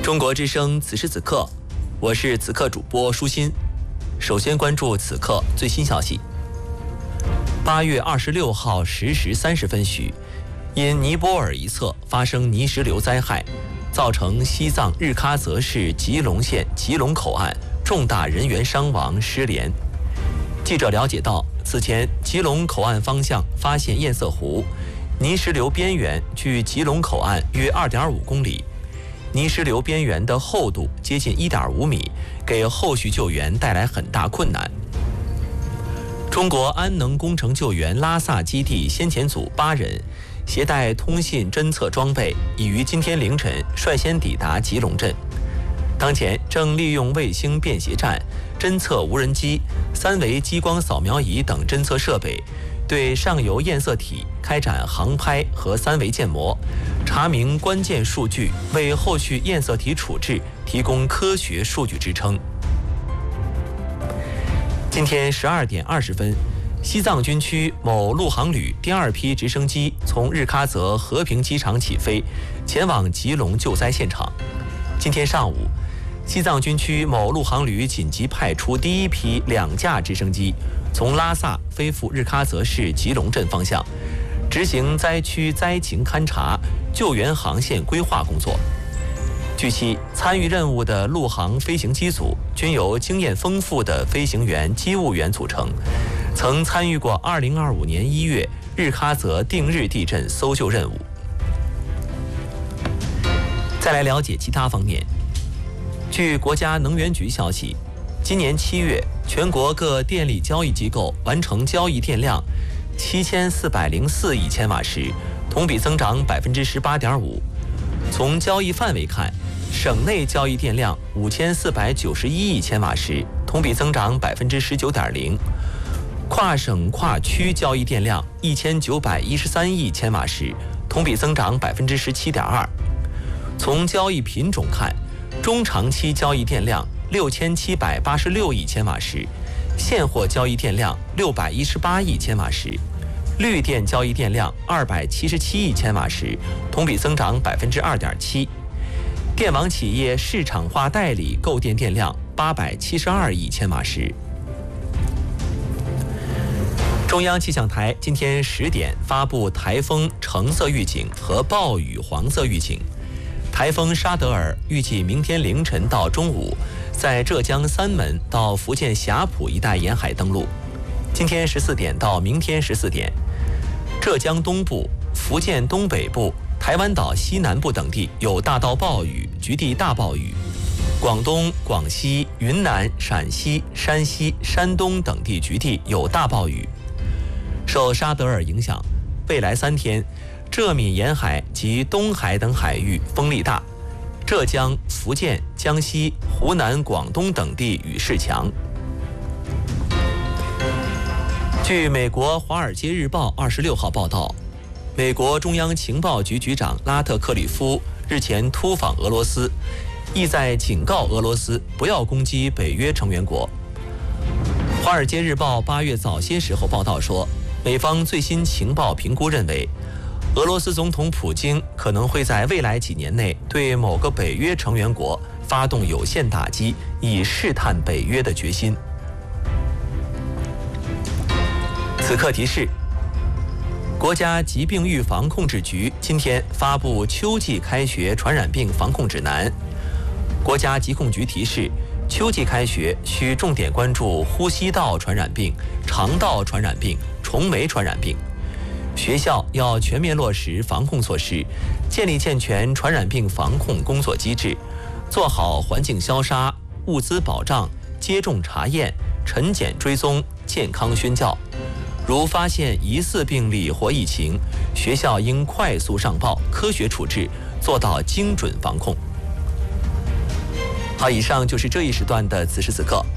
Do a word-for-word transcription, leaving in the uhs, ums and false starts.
中国之声此时此刻，我是此刻主播舒心。首先关注此刻最新消息。八月二十六号十时三十分许，因尼泊尔一侧发生泥石流灾害，造成西藏日喀则市吉隆县吉隆口岸重大人员伤亡失联。记者了解到，此前吉隆口岸方向发现堰塞湖，泥石流边缘距吉隆口岸约 二点五公里，泥石流边缘的厚度接近 一点五米，给后续救援带来很大困难。中国安能工程救援拉萨基地先遣组八人，携带通信侦测装备，已于今天凌晨率先抵达吉隆镇。当前正利用卫星便携站、侦测无人机、三维激光扫描仪等侦测设备，对上游堰塞体开展航拍和三维建模，查明关键数据，为后续堰塞体处置提供科学数据支撑。今天十二点二十分，西藏军区某陆航旅第二批直升机从日喀则和平机场起飞，前往吉隆救灾现场。今天上午，西藏军区某陆航旅紧急派出第一批两架直升机，从拉萨飞赴日喀则市吉隆镇方向，执行灾区灾情勘察、救援航线规划工作。据悉，参与任务的陆航飞行机组均由经验丰富的飞行员、机务员组成，曾参与过二零二五年一月日喀则定日地震搜救任务。再来了解其他方面。据国家能源局消息，今年七月，全国各电力交易机构完成交易电量七千四百零四亿千瓦时，同比增长百分之十八点五。从交易范围看，省内交易电量五千四百九十一亿千瓦时，同比增长百分之十九点零；跨省跨区交易电量一千九百一十三亿千瓦时，同比增长百分之十七点二。从交易品种看，中长期交易电量六千七百八十六亿千瓦时，现货交易电量六百一十八亿千瓦时，绿电交易电量二百七十七亿千瓦时，同比增长百分之二点七。电网企业市场化代理购电电量八百七十二亿千瓦时。中央气象台今天十点发布台风橙色预警和暴雨黄色预警。台风沙德尔预计明天凌晨到中午，在浙江三门到福建霞浦一带沿海登陆。今天十四点到明天十四点，浙江东部、福建东北部、台湾岛西南部等地有大到暴雨，局地大暴雨；广东、广西、云南、陕西、山西、山东等地局地有大暴雨。受沙德尔影响，未来三天，浙闽沿海及东海等海域风力大，浙江、福建、江西、湖南、广东等地雨势强。据美国《华尔街日报》二十六号报道，美国中央情报局局长拉特克里夫日前突访俄罗斯，意在警告俄罗斯不要攻击北约成员国。《华尔街日报》八月早些时候报道说，美方最新情报评估认为，俄罗斯总统普京可能会在未来几年内对某个北约成员国发动有限打击，以试探北约的决心。此刻提示：国家疾病预防控制局今天发布秋季开学传染病防控指南。国家疾控局提示，秋季开学需重点关注呼吸道传染病、肠道传染病、虫媒传染病。学校要全面落实防控措施，建立健全传染病防控工作机制，做好环境消杀、物资保障、接种查验、晨检追踪、健康宣教。如发现疑似病例或疫情，学校应快速上报，科学处置，做到精准防控。好，以上就是这一时段的此时此刻。